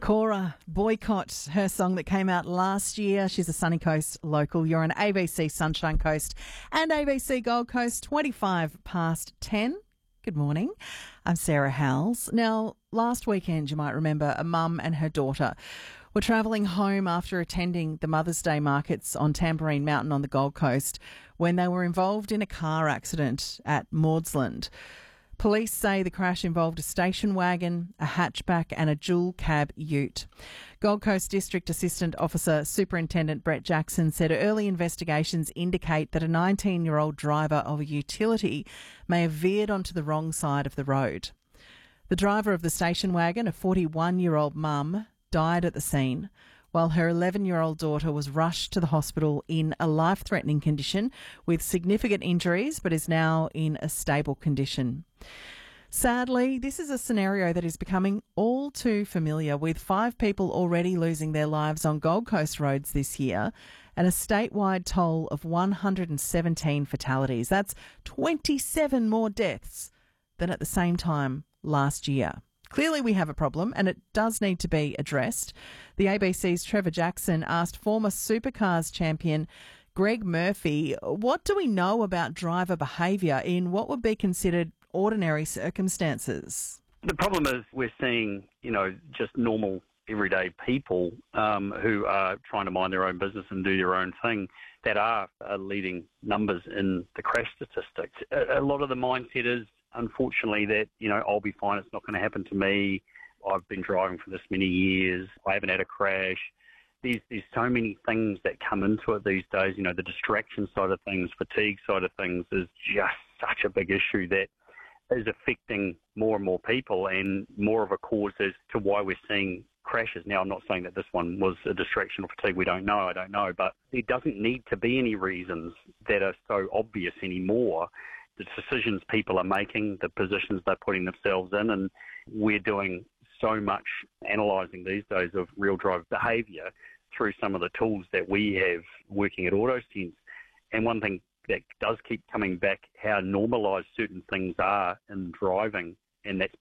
Cora boycott her song that came out last year. She's a Sunny Coast local. You're on ABC Sunshine Coast and ABC Gold Coast, 25 past 10. Good morning. I'm Sarah Howells. Now, last weekend, you might remember, a mum and her daughter were travelling home after attending the Mother's Day markets on Tamborine Mountain on the Gold Coast when they were involved in a car accident at Maudsley. Police say the crash involved a station wagon, a hatchback and a dual cab ute. Gold Coast District Assistant Officer Superintendent Brett Jackson said early investigations indicate that a 19-year-old driver of a utility may have veered onto the wrong side of the road. The driver of the station wagon, a 41-year-old mum, died at the scene, while her 11-year-old daughter was rushed to the hospital in a life-threatening condition with significant injuries but is now in a stable condition. Sadly, this is a scenario that is becoming all too familiar, with 5 people already losing their lives on Gold Coast roads this year and a statewide toll of 117 fatalities. That's 27 more deaths than at the same time last year. Clearly we have a problem and it does need to be addressed. The ABC's Trevor Jackson asked former Supercars champion Greg Murphy, what do we know about driver behaviour in what would be considered ordinary circumstances? The problem is we're seeing, just normal everyday people who are trying to mind their own business and do their own thing that are leading numbers in the crash statistics. A lot of the mindset is, unfortunately, that, I'll be fine, it's not going to happen to me. I've been driving for this many years. I haven't had a crash. There's so many things that come into it these days. The distraction side of things, fatigue side of things is just such a big issue that is affecting more and more people and more of a cause as to why we're seeing crashes. Now, I'm not saying that this one was a distraction or fatigue. I don't know. But there doesn't need to be any reasons that are so obvious anymore. The decisions people are making, the positions they're putting themselves in, and we're doing so much analysing these days of real driver behaviour through some of the tools that we have working at AutoSense. And one thing that does keep coming back, how normalised certain things are in driving, and that's